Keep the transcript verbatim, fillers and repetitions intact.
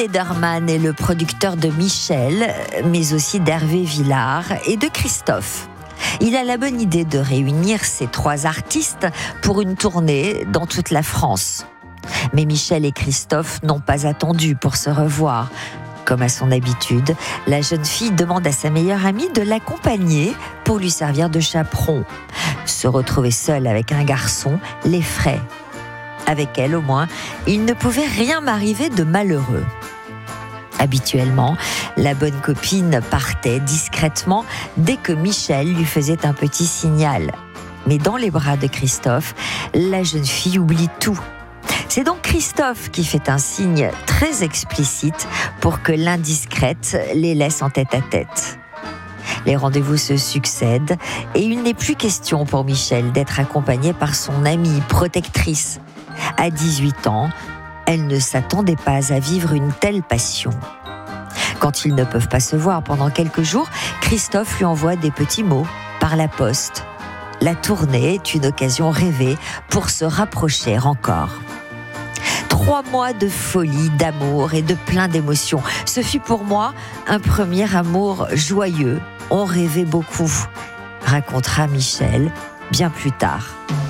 Lederman est le producteur de Michel, mais aussi d'Hervé Villard et de Christophe. Il a la bonne idée de réunir ces trois artistes pour une tournée dans toute la France. Mais Michel et Christophe n'ont pas attendu pour se revoir. Comme à son habitude, la jeune fille demande à sa meilleure amie de l'accompagner pour lui servir de chaperon. Se retrouver seule avec un garçon l'effraie. Avec elle, au moins, il ne pouvait rien m'arriver de malheureux. Habituellement, la bonne copine partait discrètement dès que Michel lui faisait un petit signal. Mais dans les bras de Christophe, la jeune fille oublie tout. C'est donc Christophe qui fait un signe très explicite pour que l'indiscrète les laisse en tête-à-tête. Les rendez-vous se succèdent et il n'est plus question pour Michel d'être accompagnée par son amie protectrice. À dix-huit ans, elle ne s'attendait pas à vivre une telle passion. Quand ils ne peuvent pas se voir pendant quelques jours, Christophe lui envoie des petits mots par la poste. La tournée est une occasion rêvée pour se rapprocher encore. Trois mois de folie, d'amour et de plein d'émotions. Ce fut pour moi un premier amour joyeux. On rêvait beaucoup, racontera Michel bien plus tard.